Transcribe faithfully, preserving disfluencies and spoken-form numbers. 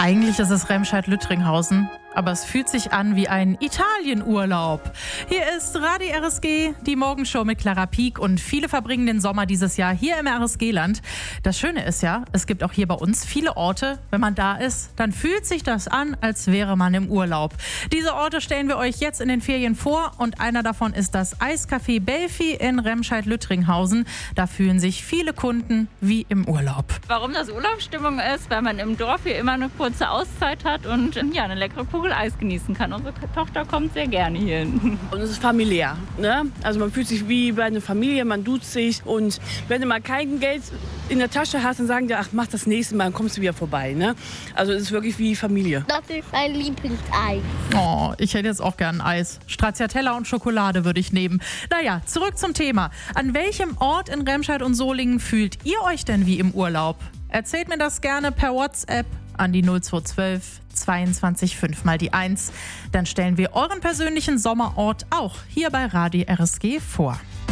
Eigentlich ist es Remscheid-Lüttringhausen, aber es fühlt sich an wie ein Italienurlaub. Hier ist Radio R S G, die Morgenshow mit Clara Pieck, und viele verbringen den Sommer dieses Jahr hier im R S G-Land. Das Schöne ist ja, es gibt auch hier bei uns viele Orte. Wenn man da ist, dann fühlt sich das an, als wäre man im Urlaub. Diese Orte stellen wir euch jetzt in den Ferien vor, und einer davon ist das Eiscafé Belfi in Remscheid-Lüttringhausen. Da fühlen sich viele Kunden wie im Urlaub. Warum das Urlaubsstimmung ist, weil man im Dorf hier immer eine kurze Auszeit hat und ja, eine leckere Kugel Eis genießen kann. Unsere Tochter kommt sehr gerne hier hin. Und es ist familiär, ne? Also man fühlt sich wie bei einer Familie, man duzt sich, und wenn du mal kein Geld in der Tasche hast, dann sagen die, ach, mach das nächste Mal, dann kommst du wieder vorbei, ne? Also es ist wirklich wie Familie. Das ist mein Lieblingseis. Oh, ich hätte jetzt auch gern Eis. Stracciatella und Schokolade würde ich nehmen. Naja, zurück zum Thema. An welchem Ort in Remscheid und Solingen fühlt ihr euch denn wie im Urlaub? Erzählt mir das gerne per WhatsApp an die null zwei eins zwei zweiundzwanzig fünf mal die eins. Dann stellen wir euren persönlichen Sommerort auch hier bei Radio R S G vor.